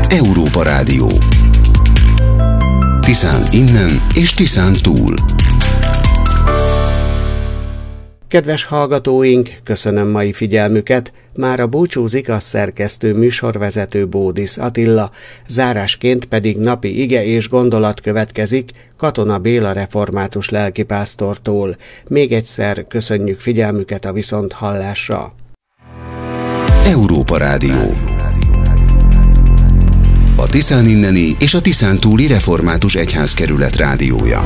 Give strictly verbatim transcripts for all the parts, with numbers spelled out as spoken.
Európa Rádió. Tiszán innen és Tiszán túl. Kedves hallgatóink, köszönöm mai figyelmüket. Mára búcsúzik a szerkesztő műsorvezető Bódisz Attila, zárásként pedig napi ige és gondolat következik Katona Béla református lelkipásztortól. Még egyszer köszönjük figyelmüket a viszonthallásra. Európa Rádió. A Tiszán inneni és a Tiszán túli református egyházkerület rádiója.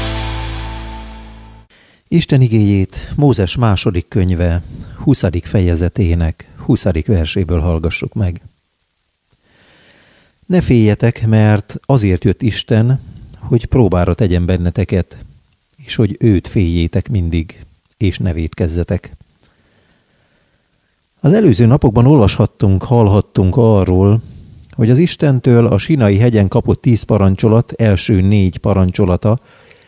Isten igéjét Mózes második könyve huszadik fejezetének huszadik verséből hallgassuk meg. Ne féljetek, mert azért jött Isten, hogy próbára tegyen benneteket, és hogy őt féljétek mindig, és ne vétkezzetek. Az előző napokban olvashattunk, hallhattunk arról, hogy az Istentől a Sinai hegyen kapott tíz parancsolat első négy parancsolata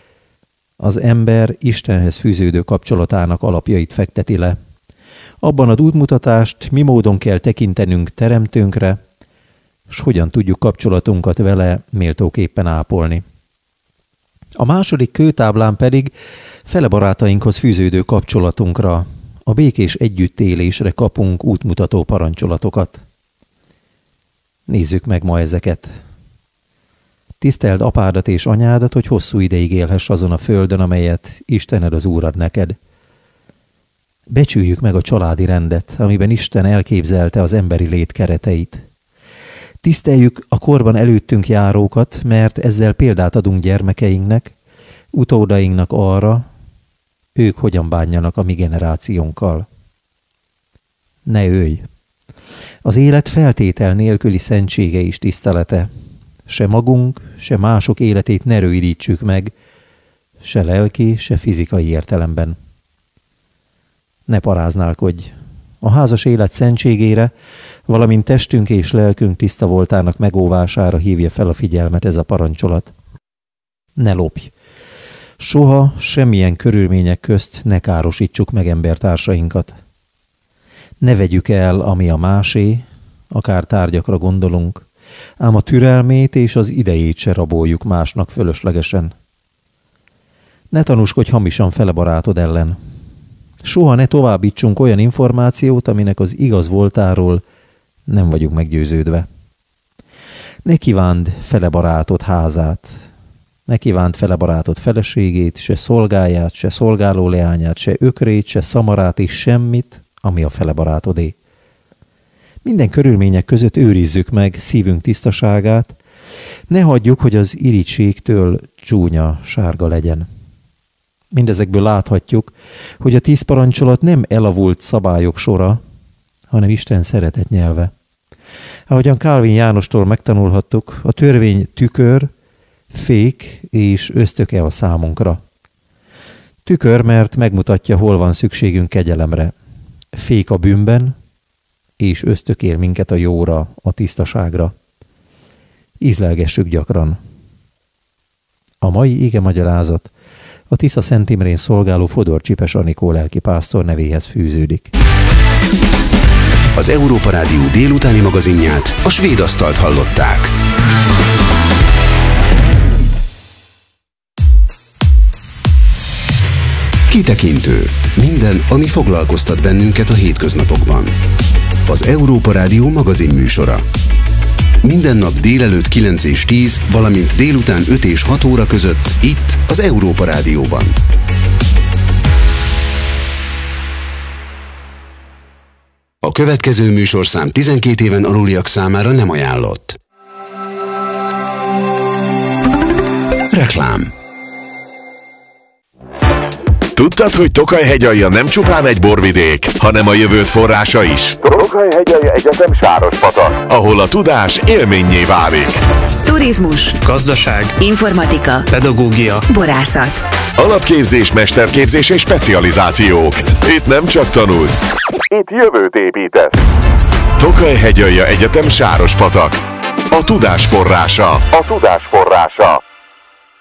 az ember Istenhez fűződő kapcsolatának alapjait fekteti le. Abban ad útmutatást, mi módon kell tekintenünk teremtőnkre, s hogyan tudjuk kapcsolatunkat vele méltóképpen ápolni. A második kőtáblán pedig fele barátainkhoz fűződő kapcsolatunkra, a békés együttélésre kapunk útmutató parancsolatokat. Nézzük meg ma ezeket. Tiszteld apádat és anyádat, hogy hosszú ideig élhess azon a földön, amelyet Istened az Úr ad neked. Becsüljük meg a családi rendet, amiben Isten elképzelte az emberi lét kereteit. Tiszteljük a korban előttünk járókat, mert ezzel példát adunk gyermekeinknek, utódainknak arra, ők hogyan bánjanak a mi generációnkkal. Ne ölj! Az élet feltétel nélküli szentsége és tisztelete. Se magunk, se mások életét ne rövidítsük meg, se lelki, se fizikai értelemben. Ne paráználkodj! A házas élet szentségére, valamint testünk és lelkünk tiszta voltának megóvására hívja fel a figyelmet ez a parancsolat. Ne lopj! Soha, semmilyen körülmények közt ne károsítsuk meg embertársainkat. Ne vegyük el, ami a másé, akár tárgyakra gondolunk, ám a türelmét és az idejét se raboljuk másnak fölöslegesen. Ne tanúskodj hamisan fele barátod ellen. Soha ne továbbítsunk olyan információt, aminek az igaz voltáról nem vagyunk meggyőződve. Ne kívánd fele barátod házát, ne kívánd fele barátod feleségét, se szolgáját, se szolgáló leányát, se ökrét, se szamarát és semmit, ami a fele barátodé. Minden körülmények között őrizzük meg szívünk tisztaságát, ne hagyjuk, hogy az irigységtől csúnya sárga legyen. Mindezekből láthatjuk, hogy a tíz parancsolat nem elavult szabályok sora, hanem Isten szeretet nyelve. Ahogyan Kálvin Jánostól megtanulhattuk, a törvény tükör, fék és ösztöke a számunkra. Tükör, mert megmutatja, hol van szükségünk kegyelemre. Fék a bűnben, és ösztökél minket a jóra, a tisztaságra. Ízlelgessük gyakran. A mai ige magyarázat a Tisza Szent Imrén szolgáló Fodor Csipes Anikó lelkipásztor nevéhez fűződik. Az Európa Rádió délutáni magazinját, a Svéd Asztalt hallották. Kitekintő. Minden, ami foglalkoztat bennünket a hétköznapokban. Az Európa Rádió magazin műsora. Minden nap délelőtt kilenc és tíz, valamint délután öt és hat óra között itt az Európa Rádióban. A következő műsorszám tizenkét éven aluliak számára nem ajánlott. Reklám. Tudtad, hogy Tokaj-hegyalja nem csupán egy borvidék, hanem a jövőd forrása is? Tokaj-hegyalja Egyetem Sárospatak, ahol a tudás élménnyé válik. Turizmus, gazdaság, informatika, pedagógia, borászat. Alapképzés, mesterképzés és specializációk. Itt nem csak tanulsz, itt jövőt építesz. Tokaj-hegyalja Egyetem Sárospatak. A tudás forrása. A tudás forrása.